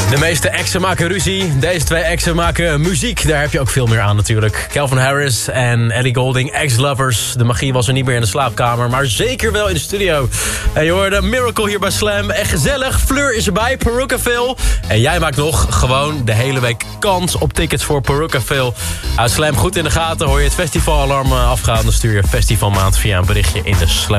De meeste exen maken ruzie. Deze twee exen maken muziek. Daar heb je ook veel meer aan natuurlijk. Calvin Harris en Ellie Goulding, ex-lovers. De magie was er niet meer in de slaapkamer, maar zeker wel in de studio. En je hoorde Miracle hier bij Slam. Echt gezellig. Fleur is erbij, Perucaville. En jij maakt nog gewoon de hele week kans op tickets voor Perucaville. Houd Slam goed in de gaten. Hoor je het festivalalarm afgaan, dan stuur je festivalmaand via een berichtje in de Slam.